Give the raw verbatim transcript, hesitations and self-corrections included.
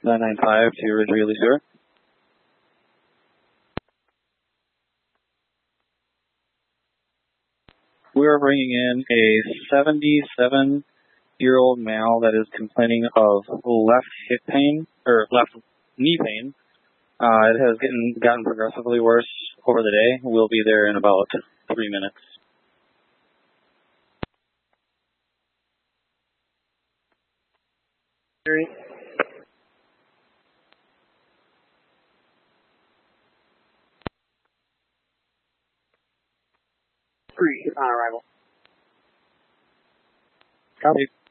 nine nine five to Ridge Relay Sewer. We are bringing in a seventy-seven-year-old male that is complaining of left hip pain, or left knee pain. Uh, it has gotten, gotten progressively worse over the day. We'll be there in about three minutes. Three. Three on arrival. Copy.